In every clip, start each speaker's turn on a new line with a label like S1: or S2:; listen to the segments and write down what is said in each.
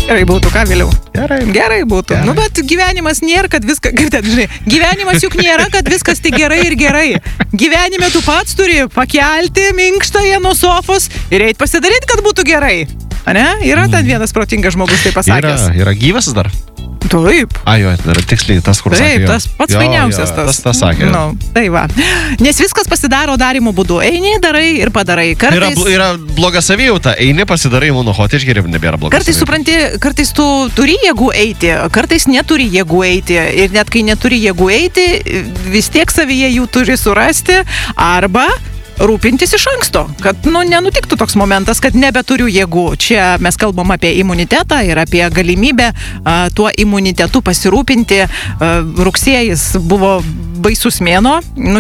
S1: Gerai būtų, ką vėliau?
S2: Gerai
S1: būtų.
S2: Gerai.
S1: Nu, bet gyvenimas nėra, kad viską, kaip ten, žinai, gyvenimas juk nėra, kad viskas tik gerai ir gerai. Gyvenime tu pats turi pakelti minkštąją nuo sofos ir eit pasidaryti, kad būtų gerai. Ane? Yra ten vienas protingas žmogus tai pasakęs.
S2: Yra gyvas dar?
S1: Taip.
S2: Jo, yra tiksliai tas, kur sakė.
S1: Taip, tas pats fainiausias tas.
S2: Tas sakė.
S1: Nu, tai va. Nes viskas pasidaro darimo būdu. Eini, darai ir padarai. Kartais...
S2: Yra bloga savijauta. Eini, pasidarai imunohotį, išgeri, nebėra bloga
S1: Kartais supranti, kartais tu turi jėgų eiti, kartais neturi jėgų eiti. Ir net kai neturi jėgų eiti, vis tiek savyje jų turi surasti arba rūpintis iš anksto, kad nenutiktų toks momentas, kad nebeturiu jėgų. Čia mes kalbam apie imunitetą ir apie galimybę tuo imunitetu pasirūpinti. Rugsėjis buvo baisus mėnuo.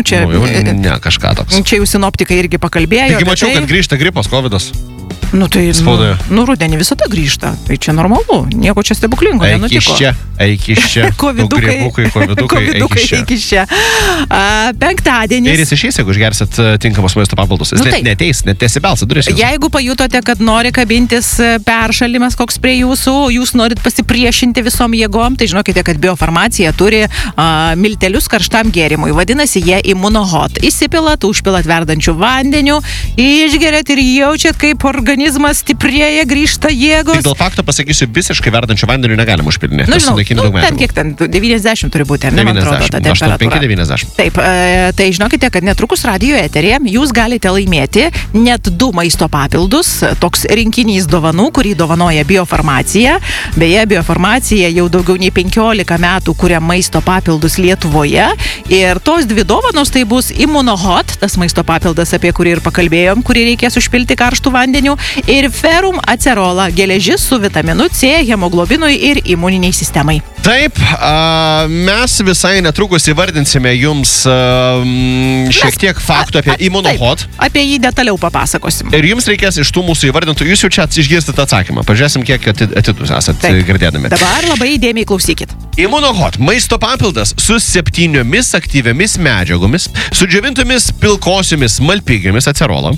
S2: Kažką toks.
S1: Čia jau sinoptikai irgi pakalbėjo.
S2: Taigi mačiau, kad grįžta gripas, covidas.
S1: Tai rudenį visada grįžta. Tai čia normalu. Nieko čia stebuklingo nenutiko.
S2: Eik iš čia.
S1: Covidukai, eik iš čia. Penktadienis.
S2: Ir jis išeis, jeigu išgersit tinkamus maisto papildus. Jis neteis, net nesibels, duris.
S1: Jeigu pajutote, kad nori kabintis peršalimas koks prie jūsų, jūs norit pasipriešinti visom jėgom, tai žinokite, kad biofarmacija turi miltelius karštam gėrimui. Vadinasi, jie imunohot. Įsipilat, užpilat verdančių vandenių, išgeriat ir jaučiat, kaip organizmas stiprėja, grįžta jėgos.
S2: Tik dėl fakto pasakysiu, visiškai verdančių vandenių negalima užpilinėti.
S1: Ten kiek ten, 90 turi būti, ne, man atrodo, ta temperatūra.
S2: 85-90.
S1: Taip, tai žinokite, kad netrukus radio eterėje jūs galite laimėti net 2 maisto papildus, toks rinkinys dovanų, kurį dovanoja biofarmacija. Beje, biofarmacija jau daugiau nei 15 metų kuria maisto papildus Lietuvoje. Ir tos 2 dovanos tai bus Immunohot, tas maisto papildas, apie kurį ir pakalbėjom, kurį reikės užpilti karštų vandenių, ir Ferrum Acerola, geležis su vitaminu C, hemoglobinui ir imuniniai sistemai.
S2: Taip, mes visai netrukus įvardinsime jums šiek tiek faktų apie Immunohot.
S1: Apie jį detaliau papasakosim.
S2: Ir jums reikės iš tų mūsų įvardintų, jūs jau čia išgirsite atsakymą. Pažiūrėsim, kiek atidus esat girdėdami.
S1: Dabar labai įdėmiai klausykit.
S2: Immunohot, maisto papildas su 7 aktyviamis medžiagomis, su džiovintomis pilkosiomis malpigėmis acerolo,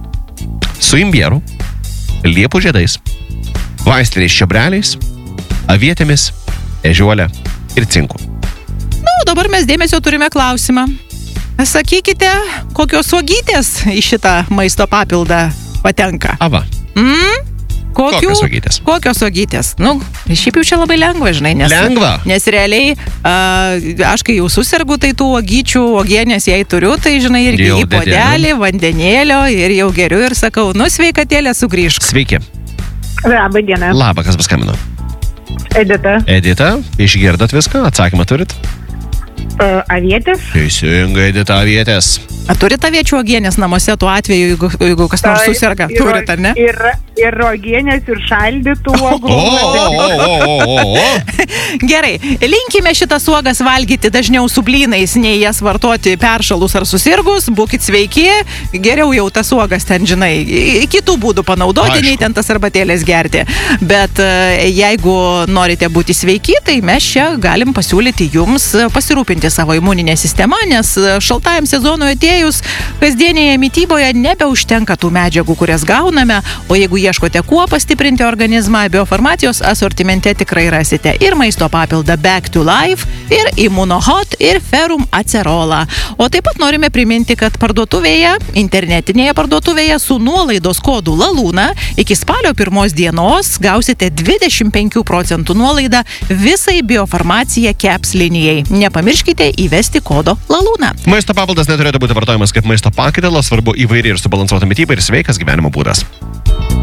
S2: su imbieru, liepų žiedais, vaistiniais čiobreliais, avietėmis, ežiuolė ir cinku.
S1: Dabar mes dėmesio turime klausimą. Sakykite, kokios uogytės į šitą maisto papildą patenka?
S2: Ava. Kokios uogytės?
S1: Kokios uogytės? Šiaip jau čia labai lengva, žinai.
S2: Lengva?
S1: Nes realiai, aš kai jau susirgu, tai tų uogyčių, uogienės jei turiu, tai žinai, irgi į puodelį, vandenėlio ir jau geriu ir sakau, sveikatėlė, sugrįžk.
S2: Sveiki.
S3: Labą dieną.
S2: Labą, kas paskambino?
S3: Edita,
S2: išgirdot viską, atsakymą turit?
S3: Avietės.
S2: Teisingai, Edita, avietės.
S1: Turit aviečių uogienės namuose tuo atveju, jeigu kas nors susirga? Turit, ar ne?
S3: Ir uogienės, ir šaldytų uogų.
S1: Gerai, linkime šitas uogas valgyti dažniau su blynais, nei jas vartoti peršalus ar susirgus. Būkit sveiki, geriau jau tas uogas ten, žinai, kitų būdų panaudoti, nei ten tas arbatėlės gerti. Bet jeigu norite būti sveiki, tai mes čia galim pasiūlyti jums pasirūpinti savo imuninę sistemą, nes šaltajam sezonui atėjus kasdienėje mityboje nebeužtenka tų medžiagų, kurias gauname, o jeigu ieškote kuo pastiprinti organizmą, biofarmacijos asortimente tikrai rasite ir maisto papildą Back to Life, ir Immunohot, ir Ferrum Acerola. O taip pat norime priminti, kad parduotuvėje, internetinėje parduotuvėje su nuolaidos kodu LALUNA iki spalio 1 dienos gausite 25% nuolaidą visai biofarmacija Caps linijai. Nepamirškite įvesti kodo LALUNA.
S2: Maisto papildas neturėtų būti vartojamas kaip maisto pakaitalas, svarbu įvairi ir subalansuota mityba ir sveikas gyvenimo būdas.